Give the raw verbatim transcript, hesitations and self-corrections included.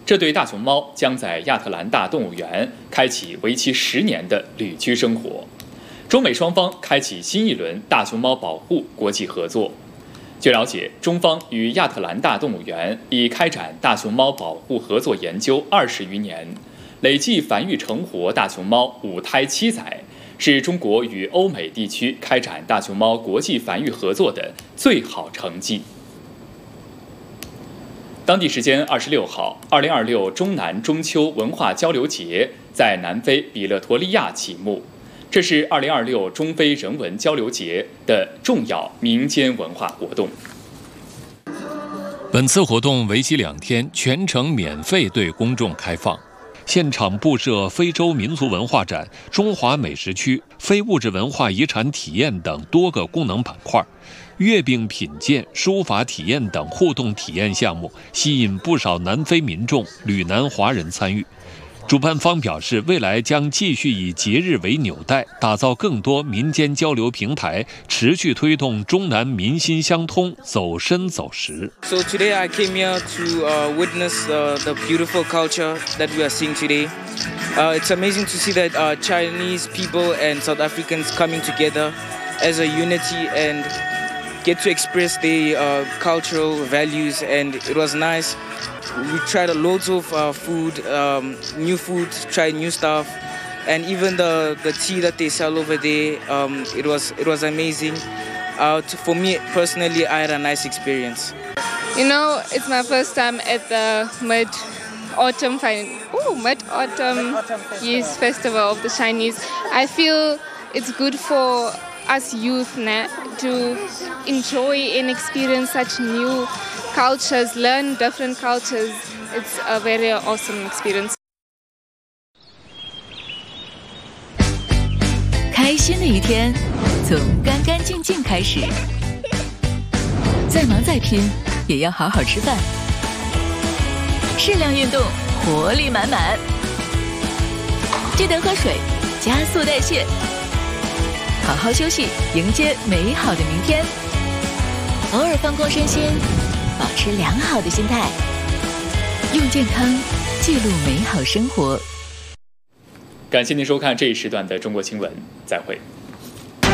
这对大熊猫将在亚特兰大动物园开启为期十年的旅居生活。中美双方开启新一轮大熊猫保护国际合作。据了解，中方与亚特兰大动物园已开展大熊猫保护合作研究二十余年，累计繁育成活大熊猫五胎七载，是中国与欧美地区开展大熊猫国际繁育合作的最好成绩。当地时间二十六号，二零二六中南中秋文化交流节在南非比勒陀利亚启幕。这是二零二六中非人文交流节的重要民间文化活动。 本次活动为期两天，全程免费对公众开放。现场布设非洲民族文化展、中华美食区、非物质文化遗产体验等多个功能板块，月饼品鉴、书法体验等互动体验项目，吸引不少南非民众、旅南华人参与。主办方表示，未来将继续以节日为纽带，打造更多民间交流平台，持续推动中南民心相通，走深走实。 So today I came here to uh, witness uh, the beautiful culture that we are seeing today. Uh, it's amazing to see that uh, Chinese people and South Africans coming together as a unity and get to express their uh, cultural values, and it was nice. We tried loads of uh, food, um, new food, tried new stuff, and even the, the tea that they sell over there, um, it was it was amazing. Uh, to, for me personally, I had a nice experience. You know, it's my first time at the Mid Autumn oh, Mid Autumn Yes Festival of the Chinese. I feel it's good for us youth now to enjoy and experience such new cultures, learn different cultures. It's a very awesome experience. 开心的一天从干干净净开始，再忙再拼也要好好吃饭，适量运动，活力满满，记得喝水，加速代谢，好好休息，迎接美好的明天。偶尔放空身心，保持良好的心态，用健康记录美好生活。 感谢您收看这一时段的中国新闻，再会。